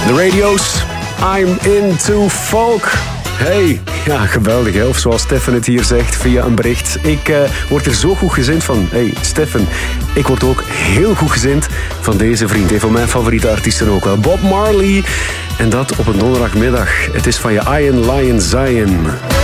De radio's. I'm into folk. Hey, ja, geweldig hè? Of zoals Stefan het hier zegt via een bericht. Ik word er zo goed gezind van. Hey, Stefan, ik word ook heel goed gezind van deze vriend. Een van mijn favoriete artiesten ook wel. Bob Marley. En dat op een donderdagmiddag. Het is van je Iron Lion Zion.